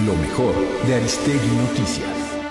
Lo mejor de Aristegui Noticias.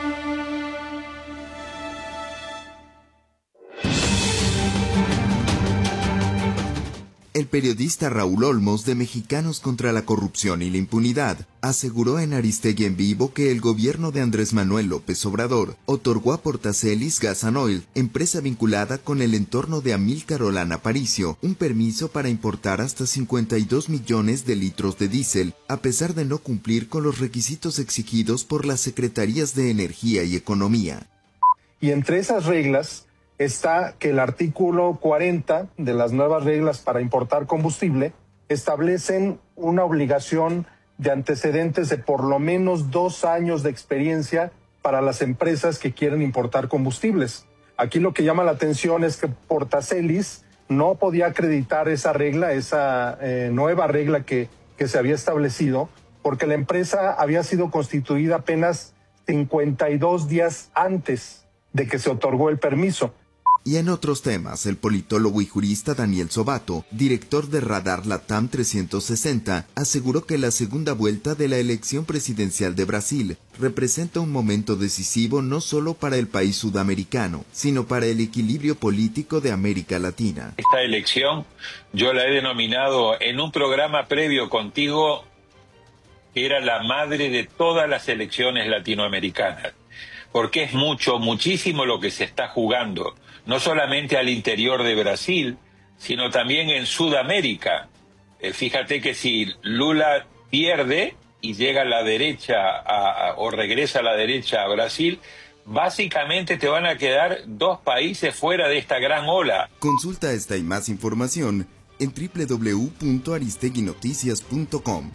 El periodista Raúl Olmos, de Mexicanos contra la Corrupción y la Impunidad, aseguró en Aristegui en Vivo que el gobierno de Andrés Manuel López Obrador otorgó a Portacelis Gas and Oil, empresa vinculada con el entorno de Amílcar Olan Aparicio, un permiso para importar hasta 52 millones de litros de diésel, a pesar de no cumplir con los requisitos exigidos por las Secretarías de Energía y Economía. Y entre esas reglas está que el artículo 40 de las nuevas reglas para importar combustible establecen una obligación de antecedentes de por lo menos 2 años de experiencia para las empresas que quieren importar combustibles. Aquí lo que llama la atención es que Portacelis no podía acreditar esa regla, esa nueva regla que se había establecido, porque la empresa había sido constituida apenas 52 días antes de que se otorgó el permiso. Y en otros temas, el politólogo y jurista Daniel Sobato, director de Radar Latam 360, aseguró que la segunda vuelta de la elección presidencial de Brasil representa un momento decisivo no solo para el país sudamericano, sino para el equilibrio político de América Latina. Esta elección yo la he denominado en un programa previo contigo, que era la madre de todas las elecciones latinoamericanas, porque es muchísimo lo que se está jugando, no solamente al interior de Brasil, sino también en Sudamérica. Fíjate que si Lula pierde y llega a la derecha o regresa a la derecha a Brasil, básicamente te van a quedar 2 países fuera de esta gran ola. Consulta esta y más información en www.aristeguinoticias.com.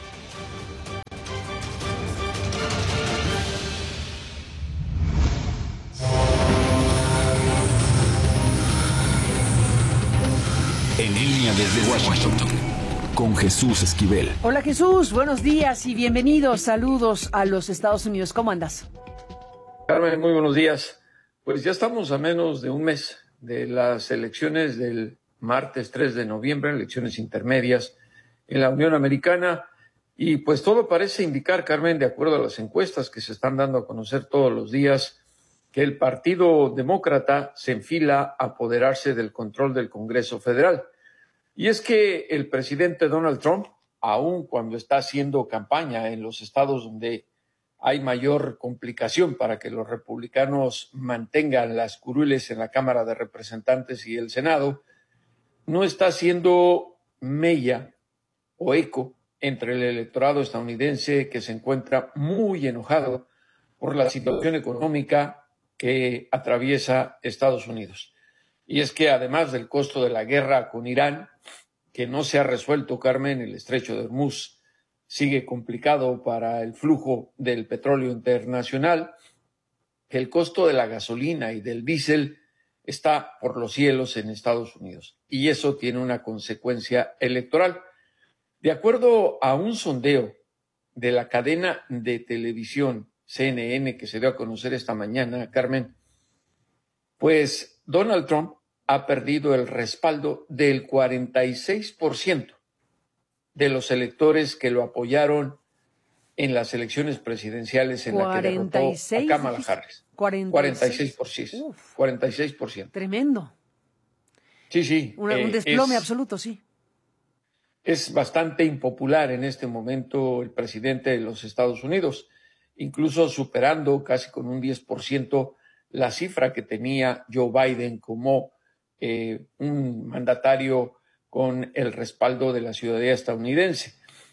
En línea desde Washington, con Jesús Esquivel. Hola Jesús, buenos días y bienvenidos. Saludos a los Estados Unidos. ¿Cómo andas? Carmen, muy buenos días. Pues ya estamos a menos de un mes de las elecciones del martes 3 de noviembre, elecciones intermedias en la Unión Americana. Y pues todo parece indicar, Carmen, de acuerdo a las encuestas que se están dando a conocer todos los días, que el Partido Demócrata se enfila a apoderarse del control del Congreso Federal. Y es que el presidente Donald Trump, aun cuando está haciendo campaña en los estados donde hay mayor complicación para que los republicanos mantengan las curules en la Cámara de Representantes y el Senado, no está haciendo mella o eco entre el electorado estadounidense, que se encuentra muy enojado por la situación económica que atraviesa Estados Unidos. Y es que además del costo de la guerra con Irán, que no se ha resuelto, Carmen, el estrecho de Hormuz sigue complicado para el flujo del petróleo internacional, que el costo de la gasolina y del diésel está por los cielos en Estados Unidos. Y eso tiene una consecuencia electoral. De acuerdo a un sondeo de la cadena de televisión CNN que se dio a conocer esta mañana, Carmen, pues Donald Trump ha perdido el respaldo del 46% de los electores que lo apoyaron en las elecciones presidenciales en la que derrotó a Kamala Harris. 46%. Uf, 46%. Tremendo. Sí. Un desplome absoluto, sí. Es bastante impopular en este momento el presidente de los Estados Unidos, incluso superando casi con un 10% la cifra que tenía Joe Biden como un mandatario con el respaldo de la ciudadanía estadounidense.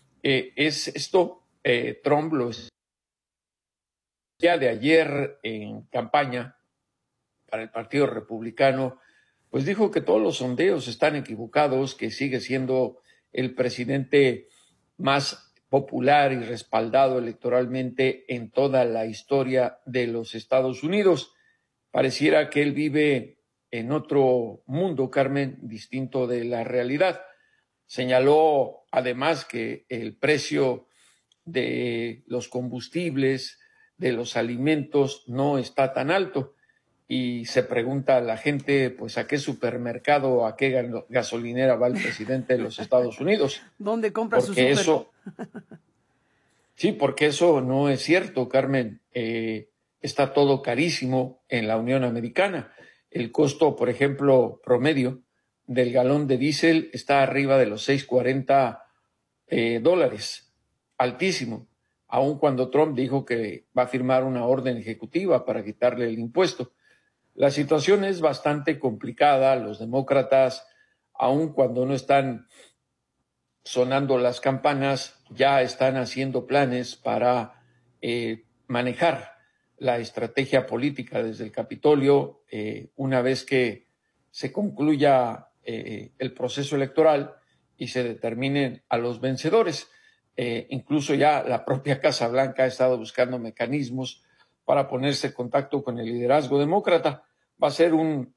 Trump lo ya de ayer en campaña para el Partido Republicano, pues dijo que todos los sondeos están equivocados, que sigue siendo el presidente más popular y respaldado electoralmente en toda la historia de los Estados Unidos. Pareciera que él vive en otro mundo, Carmen, distinto de la realidad. Señaló además que el precio de los combustibles, de los alimentos, no está tan alto. Y se pregunta a la gente, pues, ¿a qué supermercado o a qué gasolinera va el presidente de los Estados Unidos? ¿Dónde compra su súper? Sí, porque eso no es cierto, Carmen. Está todo carísimo en la Unión Americana. El costo, por ejemplo, promedio del galón de diésel está arriba de los 6.40 dólares, altísimo, aun cuando Trump dijo que va a firmar una orden ejecutiva para quitarle el impuesto. La situación es bastante complicada. Los demócratas, aun cuando no están sonando las campanas, ya están haciendo planes para manejar la estrategia política desde el Capitolio una vez que se concluya el proceso electoral y se determinen a los vencedores. Incluso ya la propia Casa Blanca ha estado buscando mecanismos para ponerse en contacto con el liderazgo demócrata. Va a ser un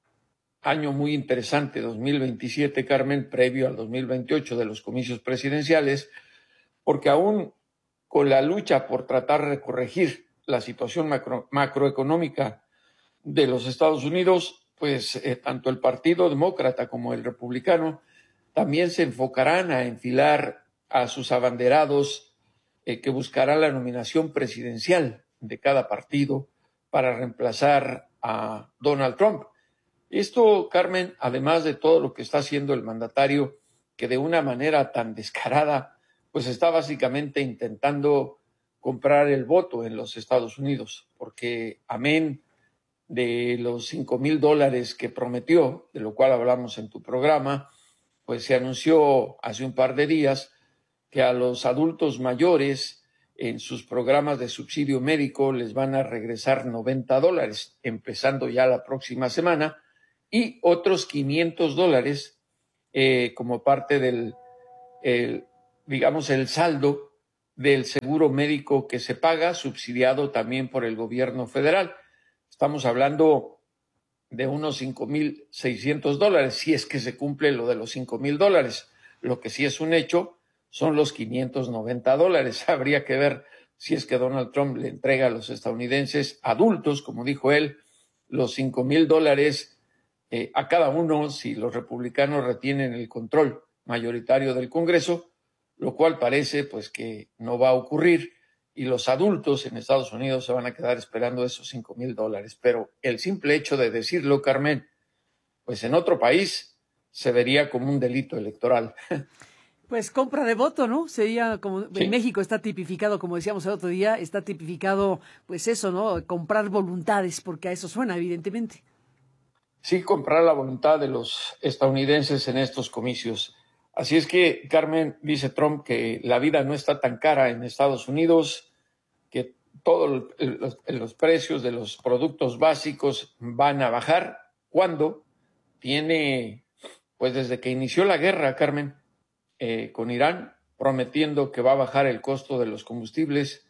año muy interesante, 2027, Carmen, previo al 2028 de los comicios presidenciales, porque aún con la lucha por tratar de corregir la situación macroeconómica de los Estados Unidos, pues tanto el Partido Demócrata como el Republicano también se enfocarán a enfilar a sus abanderados que buscarán la nominación presidencial de cada partido para reemplazar a Donald Trump. Esto, Carmen, además de todo lo que está haciendo el mandatario, que de una manera tan descarada, pues está básicamente intentando comprar el voto en los Estados Unidos, porque amén de los $5,000 que prometió, de lo cual hablamos en tu programa, pues se anunció hace un par de días que a los adultos mayores en sus programas de subsidio médico les van a regresar $90, empezando ya la próxima semana, y otros $500 como parte del, digamos, el saldo del seguro médico que se paga, subsidiado también por el gobierno federal. Estamos hablando de unos $5,600, si es que se cumple lo de los $5,000. Lo que sí es un hecho son los $590. Habría que ver si es que Donald Trump le entrega a los estadounidenses adultos, como dijo él, los $5,000 a cada uno si los republicanos retienen el control mayoritario del Congreso, lo cual parece pues que no va a ocurrir, y los adultos en Estados Unidos se van a quedar esperando esos $5,000. Pero el simple hecho de decirlo, Carmen, pues en otro país se vería como un delito electoral. Pues compra de voto, ¿no? Sería como Sí. En México está tipificado, como decíamos el otro día, está tipificado, pues eso, ¿no? Comprar voluntades, porque a eso suena, evidentemente. Sí, comprar la voluntad de los estadounidenses en estos comicios. Así es que, Carmen, dice Trump que la vida no está tan cara en Estados Unidos, que todos los precios de los productos básicos van a bajar. ¿Cuándo? Tiene, pues desde que inició la guerra, Carmen, con Irán, prometiendo que va a bajar el costo de los combustibles,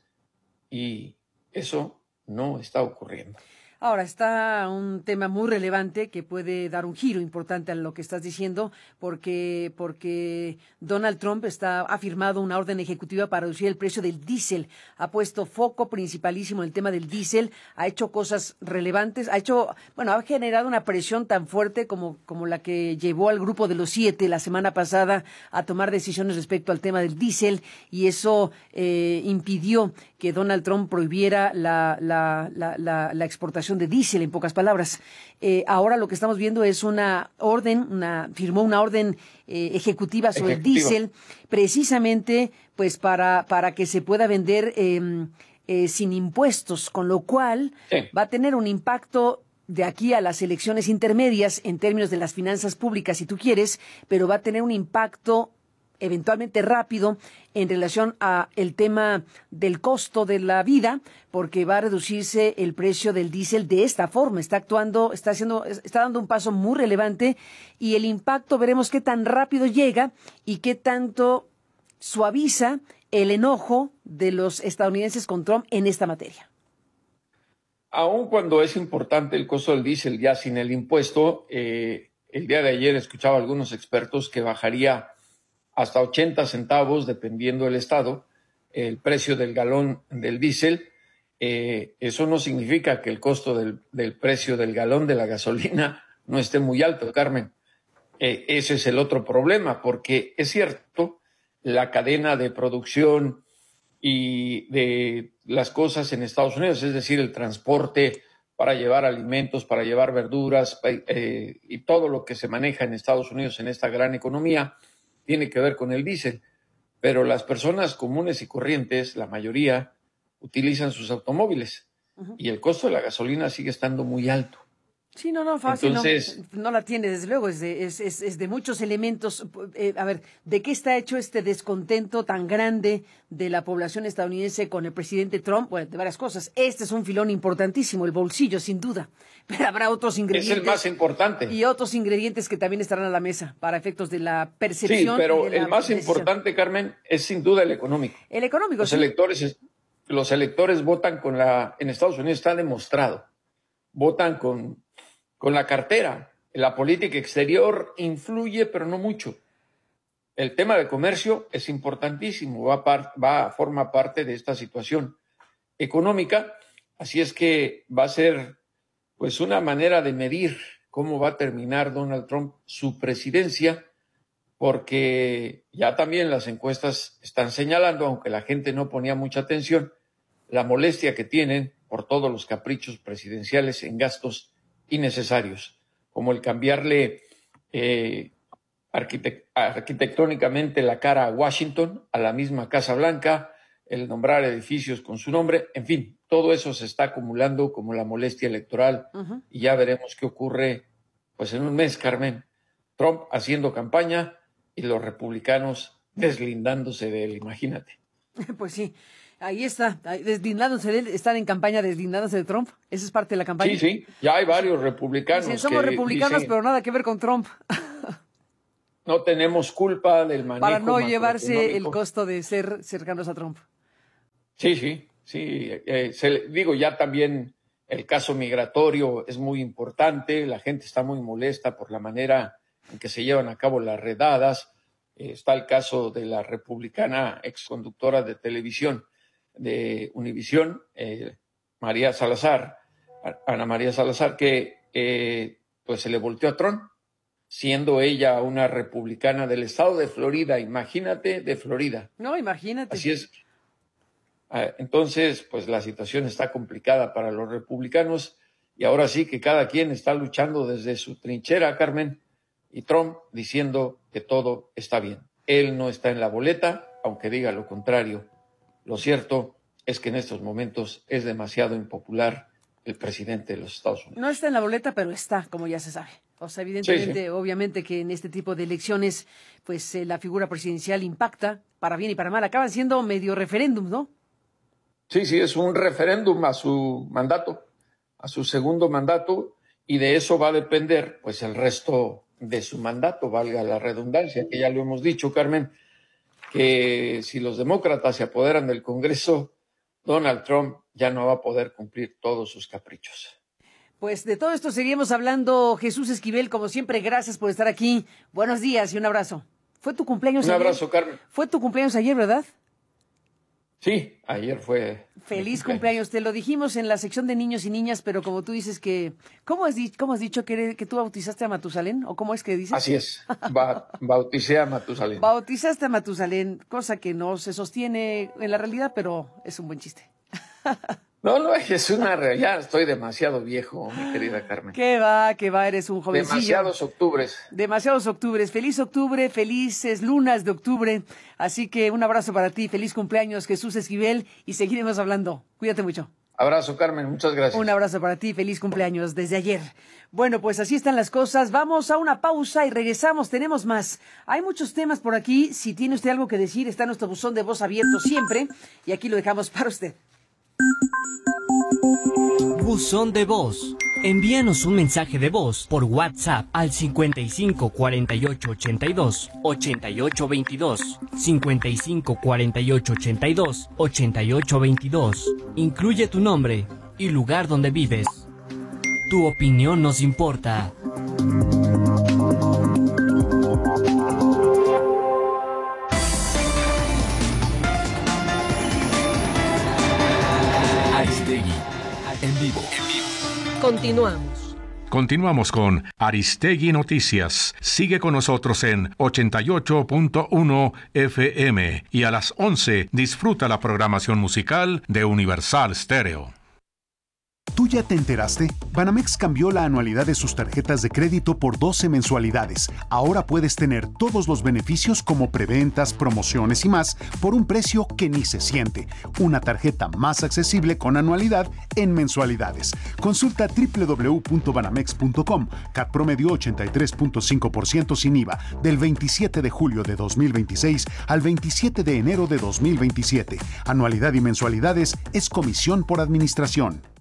y eso no está ocurriendo. Ahora está un tema muy relevante que puede dar un giro importante a lo que estás diciendo, porque Donald Trump ha firmado una orden ejecutiva para reducir el precio del diésel. Ha puesto foco principalísimo en el tema del diésel, ha hecho cosas relevantes, ha generado una presión tan fuerte como la que llevó al grupo de los 7 la semana pasada a tomar decisiones respecto al tema del diésel, y eso impidió que Donald Trump prohibiera la exportación de diésel, en pocas palabras. Ahora lo que estamos viendo es firmó una orden ejecutiva sobre el diésel, precisamente pues para que se pueda vender sin impuestos, con lo cual va a tener un impacto de aquí a las elecciones intermedias en términos de las finanzas públicas, si tú quieres, pero va a tener un impacto eventualmente rápido en relación a el tema del costo de la vida, porque va a reducirse el precio del diésel de esta forma. Está dando un paso muy relevante, y el impacto veremos qué tan rápido llega y qué tanto suaviza el enojo de los estadounidenses con Trump en esta materia. Aun cuando es importante el costo del diésel ya sin el impuesto, el día de ayer escuchaba a algunos expertos que bajaría hasta 80 centavos, dependiendo del estado, el precio del galón del diésel. Eso no significa que el costo del precio del galón de la gasolina no esté muy alto, Carmen. Ese es el otro problema, porque es cierto, la cadena de producción y de las cosas en Estados Unidos, es decir, el transporte para llevar alimentos, para llevar verduras y todo lo que se maneja en Estados Unidos en esta gran economía tiene que ver con el diésel. Pero las personas comunes y corrientes, la mayoría, utilizan sus automóviles y el costo de la gasolina sigue estando muy alto. Sí, no, fácil. Entonces, no la tiene, desde luego, es de muchos elementos. A ver, ¿de qué está hecho este descontento tan grande de la población estadounidense con el presidente Trump? Bueno, de varias cosas. Este es un filón importantísimo, el bolsillo, sin duda. Pero habrá otros ingredientes. Es el más importante. Y otros ingredientes que también estarán a la mesa para efectos de la percepción. Sí, pero el más importante, Carmen, es sin duda el económico. El económico, Los electores votan en Estados Unidos está demostrado, votan con la cartera. La política exterior influye, pero no mucho. El tema de comercio es importantísimo, forma parte de esta situación económica, así es que va a ser pues una manera de medir cómo va a terminar Donald Trump su presidencia, porque ya también las encuestas están señalando, aunque la gente no ponía mucha atención, la molestia que tienen por todos los caprichos presidenciales en gastos innecesarios, como el cambiarle arquitectónicamente la cara a Washington, a la misma Casa Blanca, el nombrar edificios con su nombre, en fin, todo eso se está acumulando como la molestia electoral y ya veremos qué ocurre pues en un mes, Carmen. Trump haciendo campaña y los republicanos deslindándose de él, imagínate. Pues sí. Ahí está, deslindándose de él, están en campaña deslindándose de Trump. Esa es parte de la campaña. Sí, ya hay varios republicanos. Dicen, somos republicanos, pero nada que ver con Trump. No tenemos culpa del manejo para no llevarse el costo de ser cercanos a Trump. Sí. Digo, ya también el caso migratorio es muy importante. La gente está muy molesta por la manera en que se llevan a cabo las redadas. Está el caso de la republicana exconductora de televisión de Univisión, Ana María Salazar, que pues se le volteó a Trump, siendo ella una republicana del estado de Florida, imagínate, de Florida. No, imagínate. Así es. Entonces, pues la situación está complicada para los republicanos y ahora sí que cada quien está luchando desde su trinchera, Carmen, y Trump diciendo que todo está bien. Él no está en la boleta, aunque diga lo contrario. Lo cierto es que en estos momentos es demasiado impopular el presidente de los Estados Unidos. No está en la boleta, pero está, como ya se sabe. O sea, evidentemente, sí. Obviamente que en este tipo de elecciones, pues la figura presidencial impacta, para bien y para mal. Acaban siendo medio referéndum, ¿no? Sí, es un referéndum a su mandato, a su segundo mandato, y de eso va a depender, pues, el resto de su mandato, valga la redundancia, que ya lo hemos dicho, Carmen, que si los demócratas se apoderan del Congreso, Donald Trump ya no va a poder cumplir todos sus caprichos. Pues de todo esto seguimos hablando. Jesús Esquivel, como siempre, gracias por estar aquí. Buenos días y un abrazo. ¿Fue tu cumpleaños ayer? Un abrazo, Carmen. Fue tu cumpleaños ayer, ¿verdad? Sí, ayer fue. Feliz cumpleaños. Te lo dijimos en la sección de niños y niñas, pero como tú dices que... ¿Cómo has dicho que tú bautizaste a Matusalén? ¿O cómo es que dices? Así es. Bauticé a Matusalén. Bautizaste a Matusalén, cosa que no se sostiene en la realidad, pero es un buen chiste. No, es una realidad. Estoy demasiado viejo, mi querida Carmen. ¿Qué va? Eres un jovencillo. Demasiados octubres. Feliz octubre, felices lunas de octubre. Así que un abrazo para ti. Feliz cumpleaños, Jesús Esquivel. Y seguiremos hablando. Cuídate mucho. Abrazo, Carmen. Muchas gracias. Un abrazo para ti. Feliz cumpleaños desde ayer. Bueno, pues así están las cosas. Vamos a una pausa y regresamos. Tenemos más. Hay muchos temas por aquí. Si tiene usted algo que decir, está nuestro buzón de voz abierto siempre. Y aquí lo dejamos para usted. Buzón de voz. Envíanos un mensaje de voz por WhatsApp al 55 48 82 88 22. 55 48 82 88 22. Incluye tu nombre y lugar donde vives. Tu opinión nos importa. Aristegui, en vivo. Continuamos. Continuamos con Aristegui Noticias. Sigue con nosotros en 88.1 FM y a las 11 disfruta la programación musical de Universal Stereo. ¿Tú ya te enteraste? Banamex cambió la anualidad de sus tarjetas de crédito por 12 mensualidades. Ahora puedes tener todos los beneficios como preventas, promociones y más por un precio que ni se siente. Una tarjeta más accesible con anualidad en mensualidades. Consulta www.banamex.com. CAT promedio 83.5% sin IVA del 27 de julio de 2026 al 27 de enero de 2027. Anualidad y mensualidades es comisión por administración.